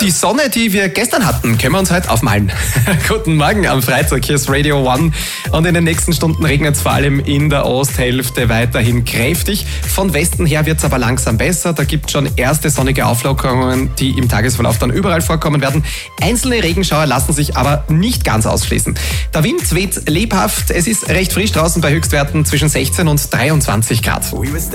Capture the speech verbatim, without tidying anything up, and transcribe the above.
Die Sonne, die wir gestern hatten, können wir uns heute aufmalen. Guten Morgen am Freitag, hier ist Radio One. Und in den nächsten Stunden regnet es vor allem in der Osthälfte weiterhin kräftig. Von Westen her wird es aber langsam besser. Da gibt es schon erste sonnige Auflockerungen, die im Tagesverlauf dann überall vorkommen werden. Einzelne Regenschauer lassen sich aber nicht ganz ausschließen. Der Wind weht lebhaft. Es ist recht frisch draußen bei Höchstwerten zwischen sechzehn und dreiundzwanzig Grad.